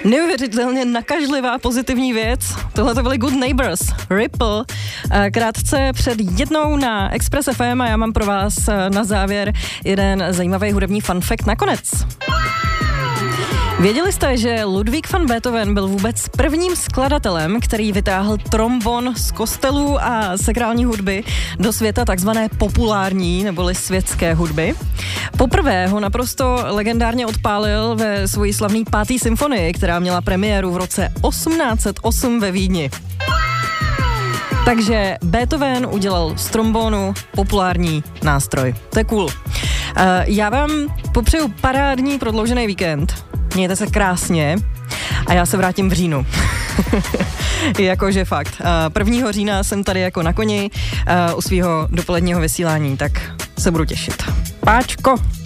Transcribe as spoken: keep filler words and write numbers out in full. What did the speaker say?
Neuvěřitelně nakažlivá pozitivní věc. Tohle to byly Good Neighbors, Ripple. Krátce před jednou na Express F M a já mám pro vás na závěr jeden zajímavý hudební fun fact nakonec. Věděli jste, že Ludwig van Beethoven byl vůbec prvním skladatelem, který vytáhl trombon z kostelů a sakrální hudby do světa takzvané populární neboli světské hudby? Poprvé ho naprosto legendárně odpálil ve svojí slavné páté symfonii, která měla premiéru v roce osmnáct set osm ve Vídni. Takže Beethoven udělal z trombonu populární nástroj. To je cool. Uh, já vám popřeju parádní prodloužený víkend. Mějte se krásně a já se vrátím v říjnu. Jakože fakt. prvního října jsem tady jako na koni u svého dopoledního vysílání, tak se budu těšit. Páčko!